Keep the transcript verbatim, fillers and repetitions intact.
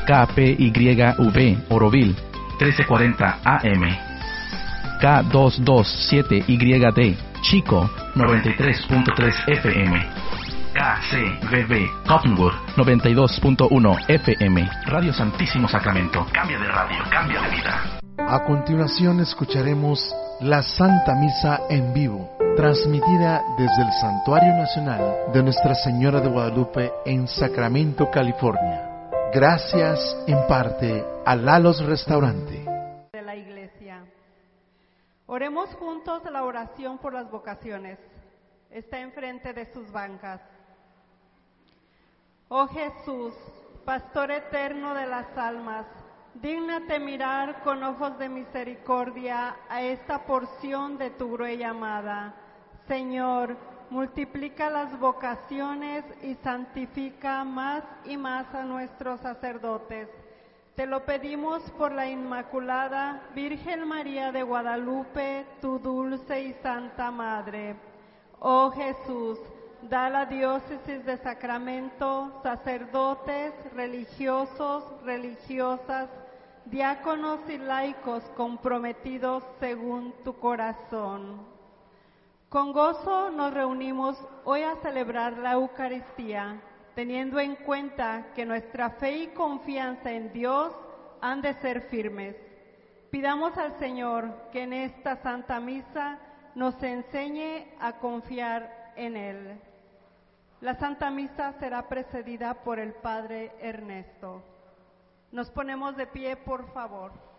K P Y V Oroville, trece cuarenta A M. K doscientos veintisiete Y D Chico, noventa y tres punto tres F M. K C V B Cottonwood, noventa y dos punto uno F M. Radio Santísimo Sacramento. Cambia de radio, cambia de vida. A continuación escucharemos la Santa Misa en vivo, transmitida desde el Santuario Nacional de Nuestra Señora de Guadalupe en Sacramento, California. Gracias en parte a Lalos Restaurante. De la Iglesia. Oremos juntos la oración por las vocaciones. Está enfrente de sus bancas. Oh Jesús, Pastor eterno de las almas, dígnate mirar con ojos de misericordia a esta porción de tu grey llamada. Señor, multiplica las vocaciones y santifica más y más a nuestros sacerdotes. Te lo pedimos por la Inmaculada Virgen María de Guadalupe, tu dulce y santa Madre. Oh Jesús, da a la diócesis de Sacramento sacerdotes, religiosos, religiosas, diáconos y laicos comprometidos según tu corazón. Con gozo nos reunimos hoy a celebrar la Eucaristía, teniendo en cuenta que nuestra fe y confianza en Dios han de ser firmes. Pidamos al Señor que en esta Santa Misa nos enseñe a confiar en Él. La Santa Misa será precedida por el Padre Ernesto. Nos ponemos de pie, por favor.